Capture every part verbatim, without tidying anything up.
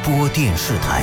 播电视台。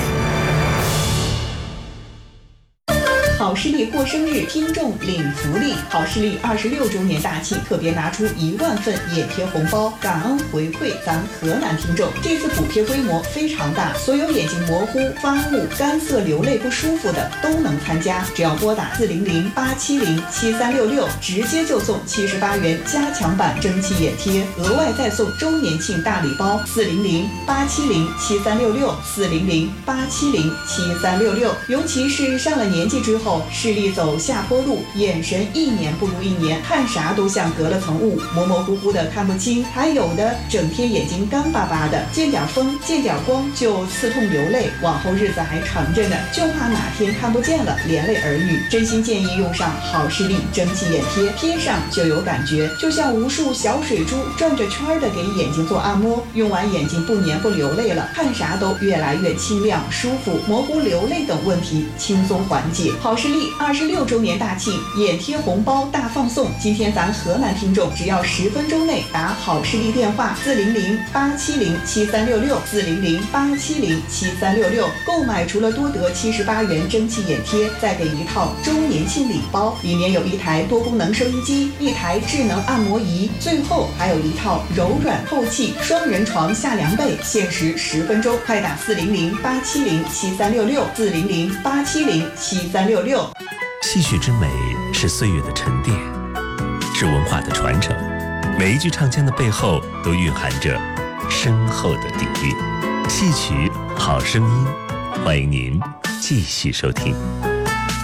好视力过生日，听众领福利。好视力二十六周年大庆，特别拿出一万份眼贴红包，感恩回馈咱河南听众。这次补贴规模非常大，所有眼睛模糊、发雾、干涩、流泪不舒服的都能参加。只要拨打四零零八七零七三六六，直接就送七十八元加强版蒸汽眼贴，额外再送周年庆大礼包。四零零八七零七三六六，四零零八七零七三六六。尤其是上了年纪之后，视力走下坡路，眼神一年不如一年，看啥都像隔了层雾，模模糊糊的看不清，还有的整天眼睛干巴巴的，见点风见点光就刺痛流泪，往后日子还长着呢，就怕哪天看不见了连累儿女。真心建议用上好视力蒸汽眼贴，贴上就有感觉，就像无数小水珠转着圈的给眼睛做按摩，用完眼睛不黏不流泪了，看啥都越来越清亮舒服，模糊流泪等问题轻松缓解。好视力二十六周年大庆，眼贴红包大放送！今天咱河南听众只要十分钟内打好视力电话四零零八七零七三六六，四零零八七零七三六六，购买除了多得七十八元蒸汽眼贴，再给一套周年庆礼包，里面有一台多功能收音机，一台智能按摩仪，最后还有一套柔软透气双人床下凉被，限时十分钟，快打四零零八七零七三六六，四零零八七零七三六六。 戏曲之美是岁月的沉淀，是文化的传承，每一句唱腔的背后都蕴含着深厚的底蕴。戏曲好声音，欢迎您继续收听。